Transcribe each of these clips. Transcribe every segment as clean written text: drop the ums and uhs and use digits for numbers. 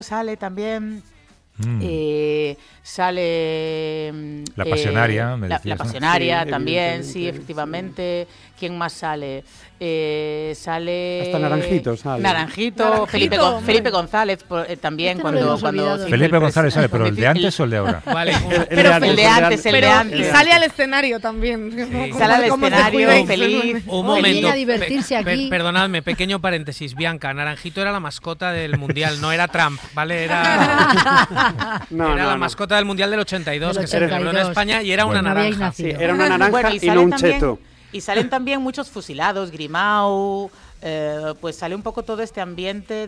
Sale también. Sale La Pasionaria, me decías, la ¿no? Pasionaria también, sí, efectivamente. ¿Quién más sale? Sale hasta Naranjito sale. Naranjito. Felipe González también cuando Felipe González sale, pero ¿el de antes o el de ahora? Vale, el de antes. Y sale al escenario también. Sí. Sale al escenario feliz. Un momento, a divertirse aquí. Perdonadme, pequeño paréntesis. Bianca, Naranjito era la mascota del Mundial, no era Trump, ¿vale? Era la mascota del Mundial del 82, que se celebró en España y era una naranja. Sí, era una naranja y no un cheto. Y salen también muchos fusilados, Grimau, pues sale un poco todo este ambiente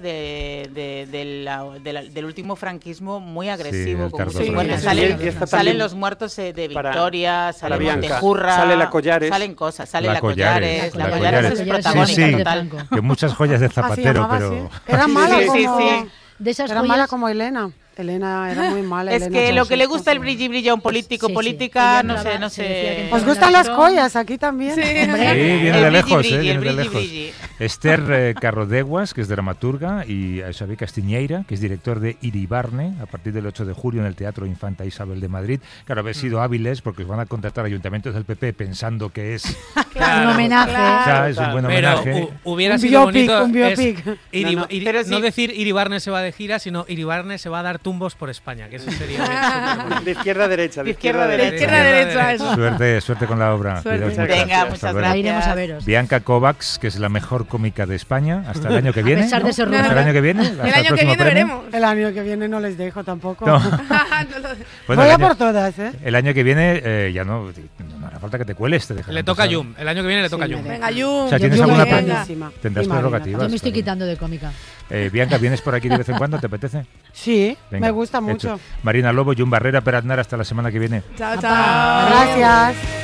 del último franquismo muy agresivo. Salen los muertos de Victoria, sale Montejurra, sale la Collares. Salen cosas, sale la Collares. La Collares es protagónica total. Que muchas joyas de Zapatero, pero... Era mala De esas era mala como Elena. Elena era muy mala. Es que lo que le gusta el brilli a un político, política, no sé. ¿Os gustan las collas aquí también? Sí, viene de lejos, viene de lejos. Esther Carrodeguas, que es dramaturga, y Xavier Castiñeira, que es director de Iribarne, a partir del 8 de julio en el Teatro Infanta Isabel de Madrid. Claro, habéis sido hábiles porque os van a contratar ayuntamientos del PP pensando que es un homenaje. Es un buen homenaje. Pero hubiera sido bonito un biopic. No decir Iribarne se va de gira, sino Iribarne se va a dar tumbos por España, que eso sería de izquierda a derecha. Eso. Suerte con la obra. Venga, muchas gracias. Iremos a veros. Bianca Kovacs, que es la mejor cómica de España hasta el año que viene. A pesar de ese rumor. Hasta el año que viene. El año que viene veremos. El año que viene no les dejo tampoco. No. Voy a por todas, ¿eh? El año que viene ya no hará falta que te cueles. Le toca a Yum. El año que viene le toca a Yum. Venga, Yum. O sea, tienes alguna tendrás Marina, prerrogativas. Yo me estoy quitando de cómica. Bianca, ¿vienes por aquí de vez en cuando? ¿Te apetece? Sí, venga, me gusta mucho. Marina Lobo, Yum Barrera, Per Aznar, hasta la semana que viene. Chao. Gracias.